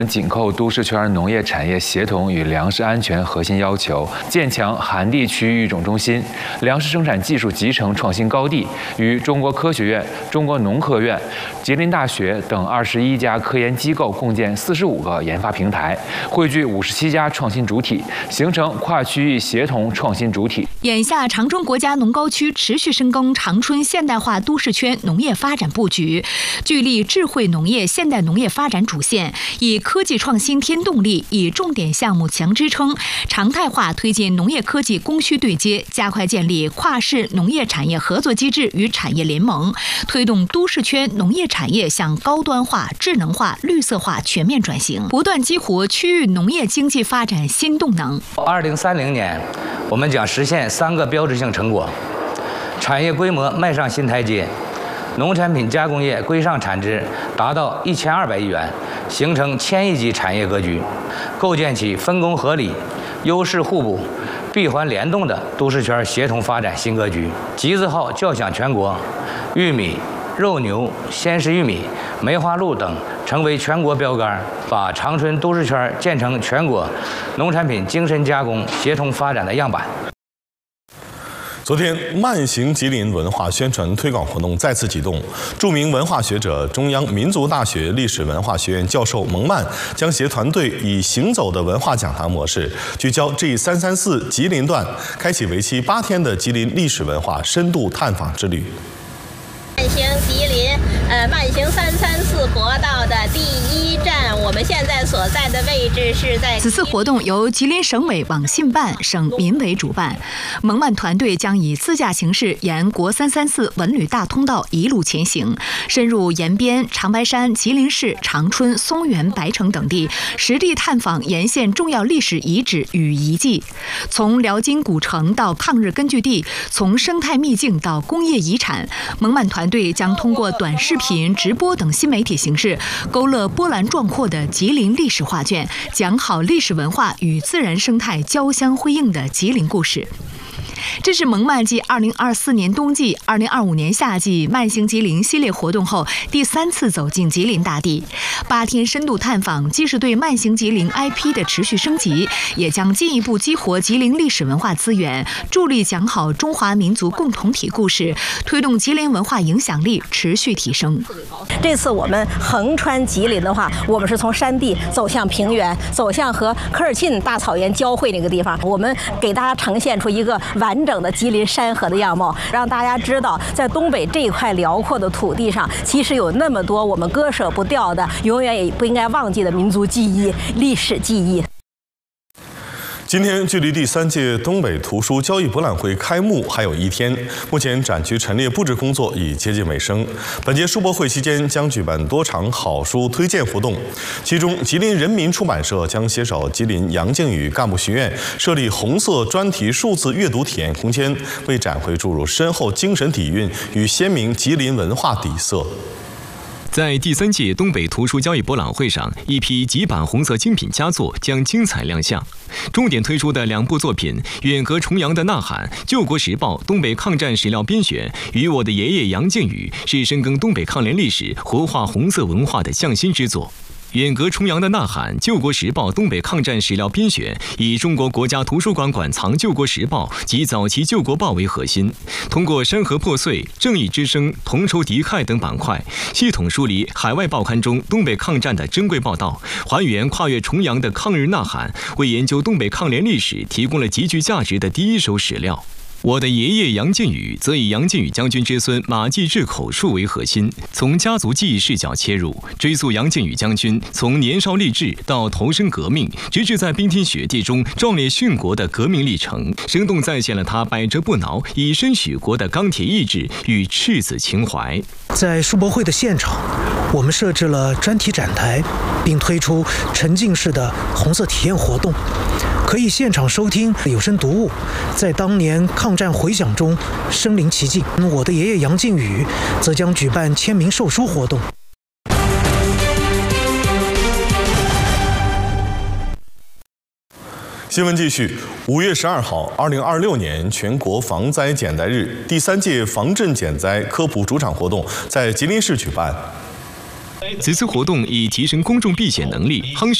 紧扣都市圈农业产业协同与粮食安全核心要求，建强寒地区域育种中心、粮食生产技术集成创新高地，与中国科学院、中国农科院、吉林大学等21家科研机构共建45个研发平台，汇聚57家创新主体，形成跨区域协同创新主体。 眼下，长春国家农高区持续深耕长春现代化都市圈农业发展布局，聚力智慧农业现代农业发展主线，以科技创新添动力，以重点项目强支撑，常态化推进农业科技供需对接，加快建立跨市农业产业合作机制与产业联盟，推动都市圈农业产业向高端化、智能化、绿色化全面转型，不断激活区域农业经济发展新动能。 2030年，我们将实现3个标志性成果：产业规模迈上新台阶，农产品加工业规上产值达到1200亿元，形成1000亿级产业格局，构建起分工合理、优势互补、闭环联动的都市圈协同发展新格局。集字号叫响全国，玉米、肉牛、鲜食玉米、梅花鹿等成为全国标杆，把长春都市圈建成全国农产品精深加工协同发展的样板。 昨天，慢行吉林文化宣传推广活动再次启动。著名文化学者、中央民族大学历史文化学院教授蒙曼将携团队以行走的文化讲堂模式，聚焦 G334吉林段，开启为期8天的吉林历史文化深度探访之旅。 慢行吉林，慢行334国道的第1站，我们现在所在的位置是在。 此次活动由吉林省委网信办、省民委主办，蒙曼团队将以自驾形式沿国334文旅大通道一路前行，深入延边、长白山、吉林市、长春、松原、白城等地，实地探访沿线重要历史遗址与遗迹。从辽金古城到抗日根据地，从生态秘境到工业遗产，蒙曼团队将通过短视频、直播等新媒体形式，勾勒波澜壮阔的吉林历史画卷，讲好历史文化与自然生态交相辉映的吉林故事。这是蒙曼继2024年冬季、2025年夏季慢行吉林系列活动后第3次走进吉林大地。8天深度探访，既是对慢行吉林 IP 的持续升级，也将进一步激活吉林历史文化资源，助力讲好中华民族共同体故事，推动吉林文化影响力持续提升。 这次我们横穿吉林的话，我们是从山地走向平原，走向和科尔沁大草原交汇那个地方，我们给大家呈现出一个完整的吉林山河的样貌，让大家知道在东北这一块辽阔的土地上，其实有那么多我们割舍不掉的，永远也不应该忘记的民族记忆、历史记忆。 今天距离第3届东北图书交易博览会开幕还有1天，目前展区陈列布置工作已接近尾声。本届书博会期间将举办多场好书推荐活动，其中吉林人民出版社将携手吉林杨靖宇干部学院设立红色专题数字阅读体验空间，为展会注入深厚精神底蕴与鲜明吉林文化底色。 在第3届东北图书交易博览会上，一批几版红色精品佳作将精彩亮相。重点推出的2部作品《远隔重洋的呐喊》《救国时报》东北抗战史料编选与我的爷爷杨靖宇，是深耕东北抗联历史、活化红色文化的匠心之作。远隔重洋的呐喊，救国时报东北抗战史料编选以中国国家图书馆馆藏救国时报及早期救国报为核心，通过山河破碎、正义之声、同仇敌忾等板块，系统梳理海外报刊中东北抗战的珍贵报道，还原跨越重洋的抗日呐喊，为研究东北抗联历史提供了极具价值的第一手史料。我的爷爷杨靖宇则以杨靖宇将军之孙马继志口述为核心，从家族记忆视角切入，追溯杨靖宇将军从年少立志到投身革命，直至在冰天雪地中壮烈殉国的革命历程，生动再现了他百折不挠、以身许国的钢铁意志与赤子情怀。 在书博会的现场，我们设置了专题展台，并推出沉浸式的红色体验活动，可以现场收听有声读物，在当年抗战回响中身临其境。我的爷爷杨靖宇则将举办签名售书活动。 新闻继续。5月12号，2026年全国防灾减灾日，第3届防震减灾科普主场活动在吉林市举办。 此次活动以提升公众避险能力、夯实